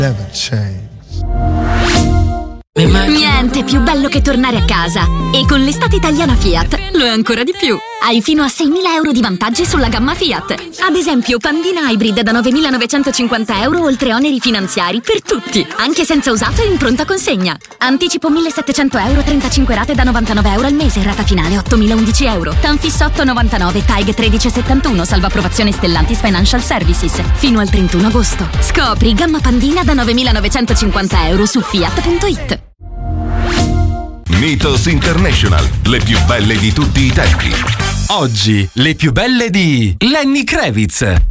never change. Niente più bello che tornare a casa. E con l'estate italiana Fiat lo è ancora di più. Hai fino a 6.000 euro di vantaggi sulla gamma Fiat. Ad esempio Pandina Hybrid da 9.950 euro oltre oneri finanziari per tutti, anche senza usato e in pronta consegna. Anticipo 1.700 euro, 35 rate da 99 euro al mese, rata finale 8.011 euro. Tanfisso 8,99, TAG 1371, salvo approvazione Stellantis Financial Services. Fino al 31 agosto. Scopri gamma Pandina da 9.950 euro su Fiat.it. Mythos International, le più belle di tutti i tempi. Oggi le più belle di Lenny Kravitz.